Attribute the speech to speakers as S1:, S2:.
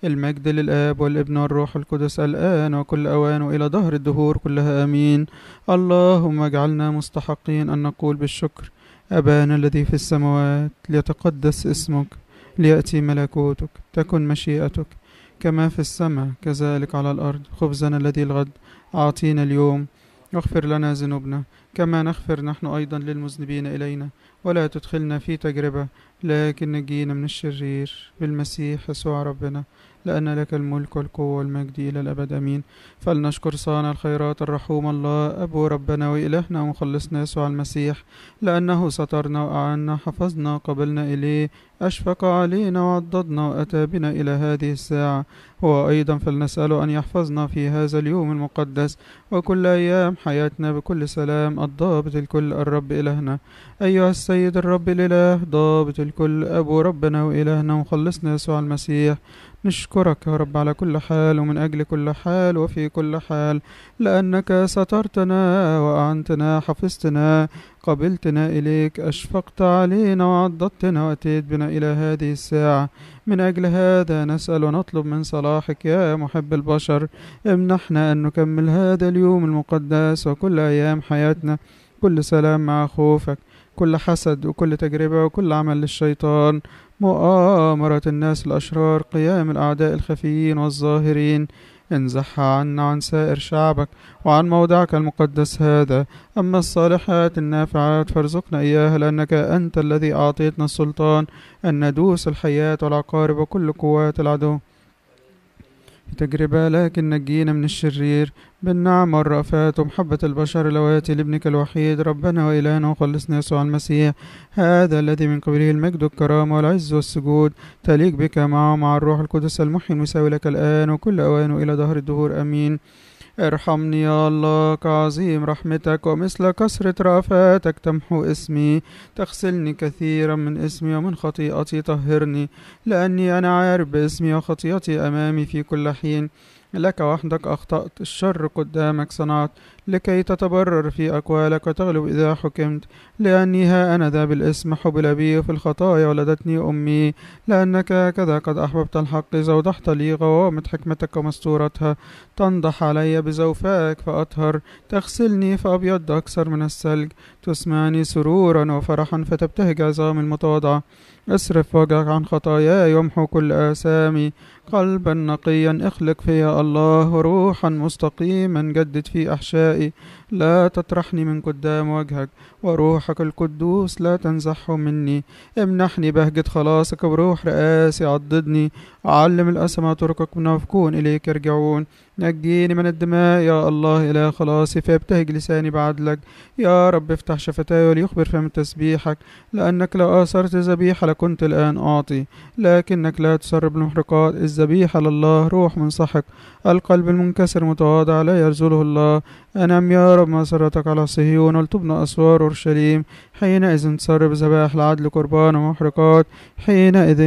S1: المجد للآب والابن والروح القدس الآن وكل أوان وإلى دهر الدهور كلها آمين. اللهم اجعلنا مستحقين أن نقول بالشكر: أبانا الذي في السماوات، ليتقدس اسمك، ليأتي ملكوتك، تكن مشيئتك كما في السماء كذلك على الأرض. خبزنا الذي الغد أعطينا اليوم، واغفر لنا ذنوبنا كما نغفر نحن أيضا للمذنبين إلينا، ولا تدخلنا في تجربة لكن نجينا من الشرير، بالمسيح يسوع ربنا، لأن لك الملك والقوة والمجد إلى الأبد آمين. فلنشكر صانع الخيرات الرحوم الله أبو ربنا وإلهنا ومخلصنا يسوع المسيح، لأنه سترنا وأعنا، حفظنا، قبلنا إليه، أشفق علينا وعضدنا وأتى بنا إلى هذه الساعة. هو أيضا فلنسأله أن يحفظنا في هذا اليوم المقدس وكل أيام حياتنا بكل سلام، الضابط الكل الرب إلهنا. أيها السيد الرب الإله ضابط الكل، أبو ربنا وإلهنا ومخلصنا يسوع المسيح، نشكرك يا رب على كل حال ومن أجل كل حال وفي كل حال، لأنك سترتنا وأعنتنا، حفظتنا، قبلتنا إليك، أشفقت علينا وعضدتنا وأتيت بنا إلى هذه الساعة. من أجل هذا نسأل ونطلب من صلاحك يا محب البشر، امنحنا أن نكمل هذا اليوم المقدس وكل أيام حياتنا كل سلام مع خوفك، كل حسد وكل تجربة وكل عمل للشيطان، مؤامرة الناس الأشرار، قيام الأعداء الخفيين والظاهرين، انزحها عنا عن سائر شعبك وعن موضعك المقدس هذا. أما الصالحات النافعات فارزقنا إياها، لأنك أنت الذي أعطيتنا السلطان أن ندوس الحياة والعقارب وكل قوات العدو في تجربة، لكن نجينا من الشرير بالنعم والرأفات ومحبة البشر اللواتي لابنك الوحيد ربنا وإلهنا وخلصنا يسوع المسيح، هذا الذي من قبله المجد والكرامة والعز والسجود، تليق بك معه مع الروح القدس المحيي المساوي لك الآن وكل أوان وإلى دهر الدهور آمين. ارحمني يا الله كعظيم رحمتك، ومثل كثرة رأفاتك تمحو اسمي، تغسلني كثيرا من اسمي ومن خطيئتي طهرني، لأني أنا عارف باسمي وخطيئتي أمامي في كل حين. لك وحدك أخطأت، الشر قدامك صنعت، لكي تتبرر في أقوالك وتغلب إذا حكمت. لأني ها أنا ذا بالاسم حبل بي، في الخطايا ولدتني أمي، لأنك هكذا قد أحببت الحق زودحت لي غوامض حكمتك ومستورتها. تنضح علي بزوفائك فأطهر، تغسلني فأبيض أكثر من الثلج، تسمعني سرورا وفرحا فتبتهج عظام المتواضعة. اصرف وجهك عن خطاياي وامحو كل آثامي، قلبا نقيا اخلق فيا الله، روحا مستقيما جدد في أحشائي. لا تطرحني من قدام وجهك، وروحك القدوس لا تنزحه مني. امنحني بهجة خلاصك بروح رئاسي، عضدني، علم الأسمى طرقك منافقون إليك يرجعون. نجيني من الدماء يا الله إله خلاصي، فيبتهج لساني بعدلك. يا رب افتح شفتاي وليخبر فم تسبيحك، لأنك لو آثرت ذبيحة لكنت الآن أعطي، لكنك لا تسرب المحرقات. الذبيحة لله روح منسحق، القلب المنكسر متواضع لا يرزله الله. أنعم يا رب مسرتك على صهيون، ولتبنى أسوار أورشليم. حينئذ تسرب ذبائح العدل قربان ومحرقات، حينئذ